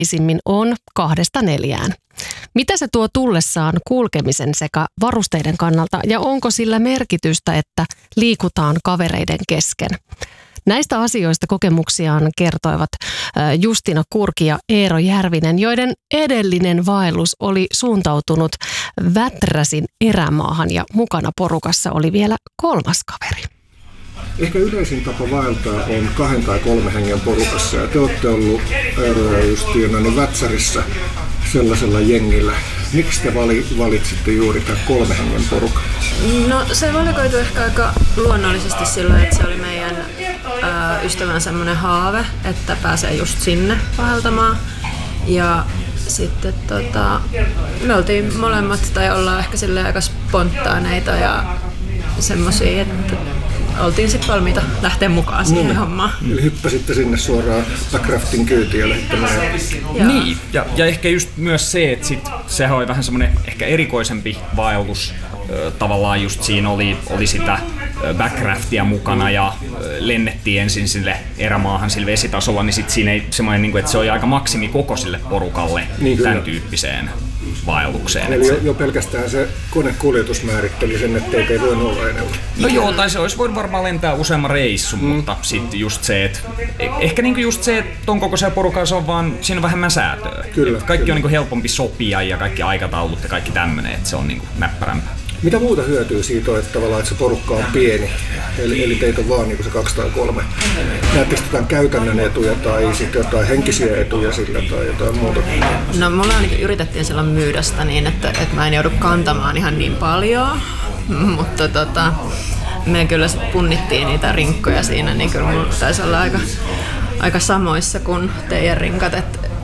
yleisimmin on 2-4. Mitä se tuo tullessaan kulkemisen sekä varusteiden kannalta ja onko sillä merkitystä, että liikutaan kavereiden kesken? Näistä asioista kokemuksiaan kertoivat Justiina Kurki ja Eero Järvinen, joiden edellinen vaellus oli suuntautunut Väträsin erämaahan ja mukana porukassa oli vielä 3. kaveri. Ehkä yleisin tapa vaeltaa on 2 tai 3 hengen porukassa ja te olette ollut Eero ja Justiina niin Vätsärissä sellaisella jengillä. Miksi te valitsitte juuri tämän 3 hengen porukan? No se valikoitu ehkä aika luonnollisesti silloin, että se oli meidän ystävän semmoinen haave, että pääsee just sinne vaeltamaan. Ja sitten me oltiin molemmat tai ollaan ehkä silleen aika spontaaneita ja semmosia, että oltiin sitten valmiita lähteä mukaan siihen hommaan. Eli hyppäsitte sinne suoraan backraftin kyytiin ja lähditte menemään. Niin, ja ehkä just myös se, että sehän oli vähän semmoinen ehkä erikoisempi vaellus. Tavallaan just siinä oli sitä backraftia mukana ja lennettiin ensin sille erämaahan sille vesitasolla, niin sitten siinä ei semmoinen, että se oli aika maksimi koko sille porukalle tämän tyyppiseen vaellukseen. Eli jo pelkästään se konekuljetus määritteli sen, ettei voinut olla enemmän. No joo, tai se olisi voinut varmaan lentää useamman reissun, mutta sitten just se, että ehkä niinku just se, että ton kokoisella porukalla se on vaan, siinä on vähemmän säätöä. Kyllä, kaikki on niinku helpompi sopia ja kaikki aikataulut ja kaikki tämmöinen, että se on niinku näppärämpää. Mitä muuta hyötyy siitä, että tavallaan että se porukka on pieni, eli teitä on vaan niin se 2 tai 3. Näettekö jotain käytännön etuja tai sitten jotain henkisiä etuja sillä tai jotain muuta? No mulla ainakin yritettiin silloin myydä sitä niin, että mä en joudu kantamaan ihan niin paljon, mutta me kyllä sit punnittiin niitä rinkkoja siinä, niin kyllä mulla taisi olla aika samoissa kuin teidän rinkat.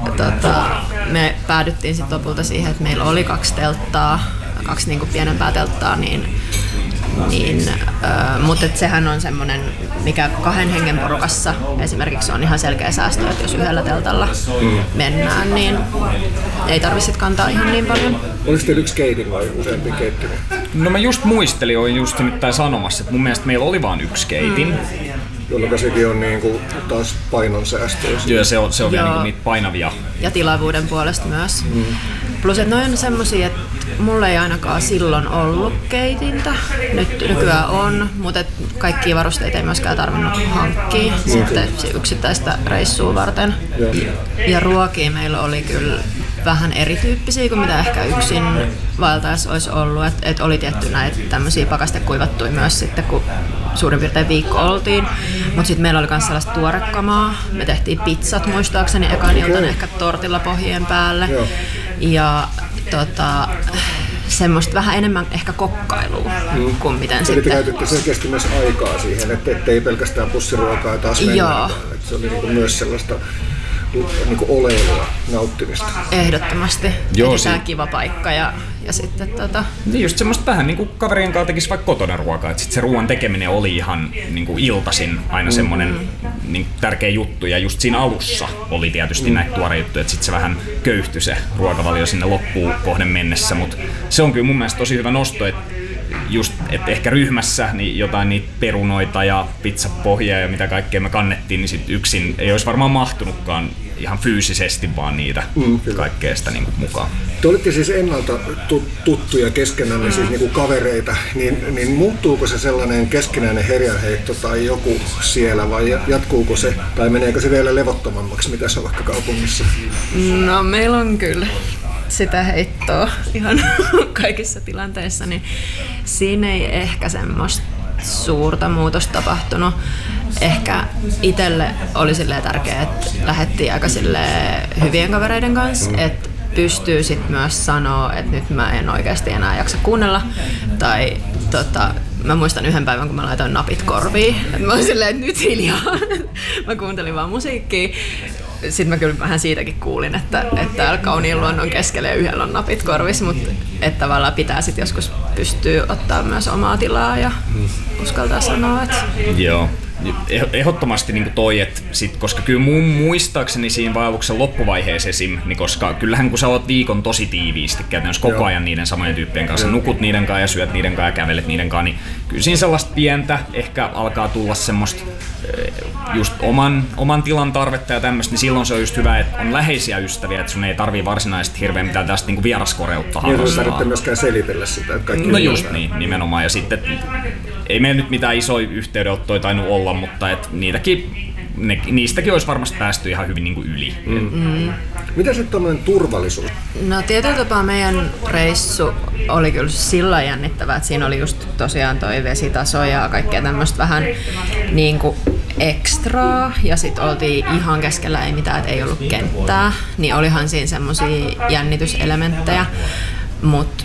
Me päädyttiin sitten lopulta siihen, että meillä oli 2 telttaa, 2 niinku pienempää telttaa, mutta sehän on semmoinen, mikä 2 hengen porukassa esimerkiksi on ihan selkeä säästö, että jos yhdellä teltalla mennään, niin ei tarvitse kantaa ihan niin paljon. Oliko teillä 1 keitin vai useampi keitti? No mä just muistelin, olin just nyt sanomassa, että mun mielestä meillä oli vain 1 keitin. Jolloin sekin on niinku taas painonsäästöä. Joo, se on vielä niinku niitä painavia. Ja tilavuuden puolesta myös. Plus, että noi on semmosia, että mulla ei ainakaan silloin ollut keitintä. Nyt nykyään on, mutta kaikkia varusteita ei myöskään tarvinnut hankkia sitten yksittäistä reissua varten. Ja ruokia meillä oli kyllä vähän erityyppisiä kuin mitä ehkä yksin vaeltaessa olisi ollut. Et oli tietty näitä tämmöisiä pakastekuivattuja myös sitten, kun suurin piirtein viikko oltiin. Mutta sitten meillä oli myös sellaista tuorekamaa. Me tehtiin pizzat muistaakseni ekan iltana ehkä tortilla pohjien päälle. Ja semmoista vähän enemmän ehkä kokkailua kuin miten sitten. Eli te käytitte selkeästi myös aikaa siihen, että ei pelkästään pussiruokaa ja taas mennä. Se oli niinku myös sellaista niinku oleilua, nauttimista. Ehdottomasti. Edetään kiva paikka ja sitten Niin just semmoista vähän niinku kaverien kanssa tekisi vaikka kotona ruokaa, että sit se ruoan tekeminen oli ihan niinku iltaisin aina semmoinen niinku tärkeä juttu ja just siinä alussa oli tietysti näitä tuoreja juttuja, että sit se vähän köyhtyi se ruokavalio sinne loppuun kohden mennessä, mutta se on kyllä mun mielestä tosi hyvä nosto, että just, että ehkä ryhmässä niin jotain niitä perunoita ja pizzapohjia ja mitä kaikkea me kannettiin, niin sit yksin ei olisi varmaan mahtunutkaan ihan fyysisesti vaan niitä kaikkea sitä niin mukaan. Te olitte siis ennalta tuttuja keskenään, siis niin kuin kavereita, niin muuttuuko se sellainen keskinäinen herjanheitto tai joku siellä vai jatkuuko se tai meneekö se vielä levottomammaksi, mitä se on vaikka kaupungissa? No meillä on kyllä sitä heittoa ihan kaikissa tilanteissa, niin siinä ei ehkä semmoista suurta muutosta tapahtunut. Ehkä itselle oli silleen tärkeää, että lähdettiin aika silleen hyvien kavereiden kanssa, että pystyy sit myös sanoa, että nyt mä en oikeasti enää jaksa kuunnella. Tai mä muistan yhden päivän, kun mä laitoin napit korviin. Mä olin silleen, että nyt hiljaa. Mä kuuntelin vaan musiikkia. Sitten mä kyllä vähän siitäkin kuulin, että täällä kauniin luonnon keskellä yhdellä on napit korvissa, mutta että tavallaan pitää sitten joskus pystyä ottaa myös omaa tilaa ja uskaltaa sanoa, että... Joo. Ehdottomasti niin toi, että koska kyllä muistaakseni siinä vaelluksen loppuvaiheessa esim, niin koska kyllähän kun sä oot viikon tosi tiiviisti käytännössä koko ajan niiden samojen tyyppien kanssa, nukut niiden kanssa ja syöt niiden kanssa ja kävelet niiden kanssa, niin kyllä siinä sellaista pientä ehkä alkaa tulla semmoista just oman tilan tarvetta ja tämmöistä, niin silloin se on just hyvä, että on läheisiä ystäviä, että sun ei tarvii varsinaisesti hirveän mitään tästä niin vieraskoreutta harrastaa. Niin, ei tarvitse myöskään selitellä sitä, että kaikki no just niin, nimenomaan. Ja sitten ei meillä nyt mitään isoja yhteydenottoja tainnut olla, mutta et niistäkin olisi varmasti päästy ihan hyvin niin kuin yli. Mitä sitten tommoinen turvallisuus? No tietyllä tapaa meidän reissu oli kyllä sillä jännittävää, että siinä oli just tosiaan toi vesitaso ja kaikkea tämmöistä vähän niin kuin ekstraa ja sitten oltiin ihan keskellä ei mitään, että ei ollut kenttää, niin olihan siinä semmosia jännityselementtejä, mutta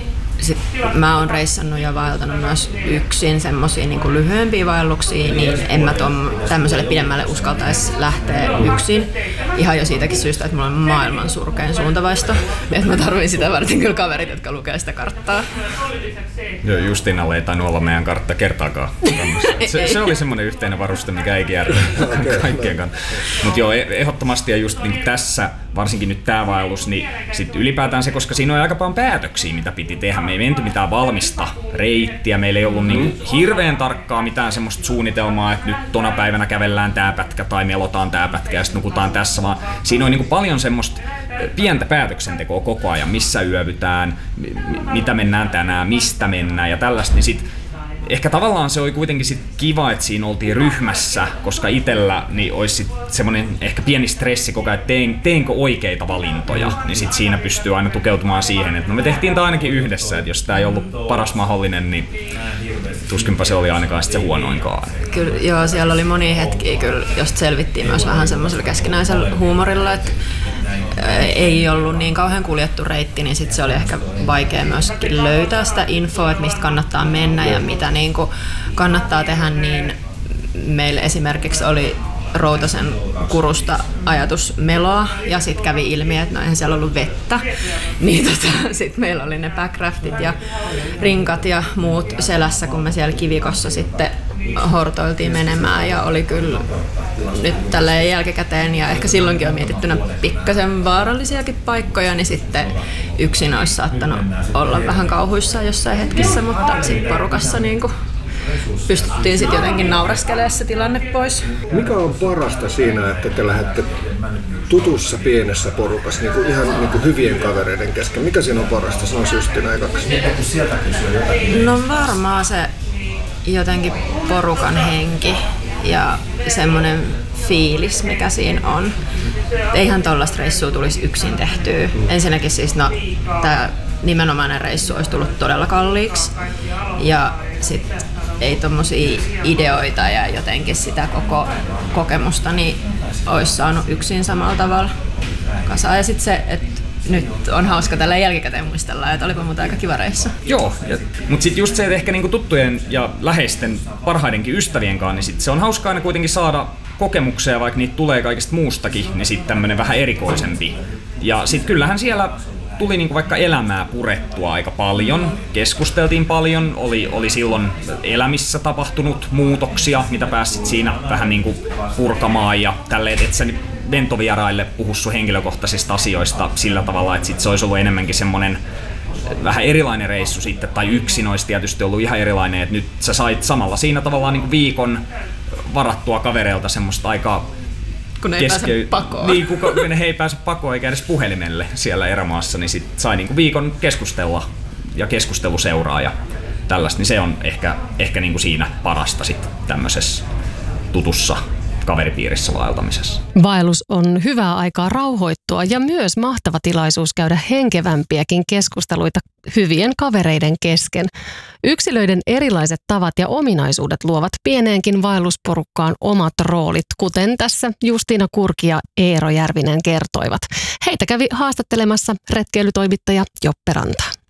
mä oon reissannut ja vaeltanut myös yksin semmosia niin kuin lyhyempiä vaelluksia, niin en mä tämmöiselle pidemmälle uskaltaisi lähteä yksin. Ihan jo siitäkin syystä, että mulla on maailman surkein suuntavaisto. Että mä tarvin sitä varten kyllä kaverit, jotka lukee sitä karttaa. Joo, Justinalle ei tainnut olla meidän kartta kertaakaan. Se oli semmoinen yhteinen varuste, mikä ei kierrä kaikkien kanssa. Mutta joo, ehdottomasti ja just niin tässä, varsinkin nyt tää vaellus, niin sit ylipäätään se, koska siinä on aika paljon päätöksiä, mitä piti tehdä. Me ei menty mitään valmista reittiä, meillä ei ollut niin hirveän tarkkaa mitään semmoista suunnitelmaa, että nyt tona päivänä kävellään tää pätkä tai melotaan tää pätkä ja sitten nukutaan tässä, vaan siinä on niin paljon semmoista pientä päätöksentekoa koko ajan, missä yövytään, mitä mennään tänään, mistä mennään ja tällaista, niin sit ehkä tavallaan se oli kuitenkin sit kiva, että siinä oltiin ryhmässä, koska itsellä niin olisi sit semmoinen ehkä pieni stressi koko ajan, että teenkö oikeita valintoja, niin sit siinä pystyy aina tukeutumaan siihen, että no me tehtiin tämä ainakin yhdessä, että jos tämä ei ollut paras mahdollinen, niin tuskinpa se oli ainakaan sit se huonoinkaan. Kyllä, joo, siellä oli monia hetkiä kyllä, josta selvittiin myös vähän semmoisella keskinäisellä huumorilla, että ei ollut niin kauhean kuljettu reitti, niin sit se oli ehkä vaikea myöskin löytää sitä infoa, että mistä kannattaa mennä ja mitä niin kuin kannattaa tehdä, niin meillä esimerkiksi oli Routasen kurusta ajatus meloa ja sitten kävi ilmi, että no eihän siellä ollut vettä, niin sitten meillä oli ne backraftit ja rinkat ja muut selässä, kun me siellä kivikossa sitten hortoiltiin menemään ja oli kyllä nyt tälleen jälkikäteen ja ehkä silloinkin on mietittynä pikkasen vaarallisiakin paikkoja, niin sitten yksin olisi saattanut olla vähän kauhuissaan jossain hetkissä, mutta sitten porukassa niin kuin pystyttiin sitten jotenkin nauraskelemaan se tilanne pois. Mikä on parasta siinä, että te lähdette tutussa pienessä porukassa, niin kuin ihan niin kuin hyvien kavereiden kesken? Mikä siinä on parasta? Se on Justina ekaksi. No varmaan se jotenkin porukan henki ja semmoinen fiilis, mikä siinä on. Eihän tollaista reissua tulisi yksin tehtyä. Ensinnäkin siis tämä nimenomainen reissu olisi tullut todella kalliiksi ja sitten ei tommosia ideoita ja jotenkin sitä koko kokemusta niin olisi saanut yksin samalla tavalla kasaan. Ja sitten se, että nyt on hauska tällä jälkikäteen muistella, että olipa muuta aika kiva reissu. Joo, mutta sitten just se, että ehkä niinku tuttujen ja läheisten parhaidenkin ystävien kanssa, niin sit se on hauskaa aina kuitenkin saada kokemuksia, vaikka niitä tulee kaikesta muustakin, niin sitten tämmönen vähän erikoisempi. Ja sitten kyllähän siellä tuli niinku vaikka elämää purettua aika paljon, keskusteltiin paljon, oli silloin elämissä tapahtunut muutoksia, mitä pääsit siinä vähän niinku purkamaan ja tälleen, että sä ventovieraille puhu sun henkilökohtaisista asioista sillä tavalla, että sit se olisi ollut enemmänkin semmonen vähän erilainen reissu sitten, tai yksin olisi tietysti ollut ihan erilainen, että nyt sä sait samalla siinä tavallaan niinku viikon varattua kavereilta semmoista aikaa kun ei pääse pakoon. Niin, kun he ei pääse pakoon eikä edes puhelimelle siellä erämaassa, niin sit sai niinku viikon keskustella ja keskustelu seuraa ja tällaista, niin se on ehkä niinku siinä parasta sit tämmöisessä tutussa kaveripiirissä vaeltamisessa. Vaellus on hyvää aikaa rauhoittua ja myös mahtava tilaisuus käydä henkevämpiäkin keskusteluita hyvien kavereiden kesken. Yksilöiden erilaiset tavat ja ominaisuudet luovat pieneenkin vaellusporukkaan omat roolit, kuten tässä Justina Kurki ja Eero Järvinen kertoivat. Heitä kävi haastattelemassa retkeilytoimittaja Joppe Ranta.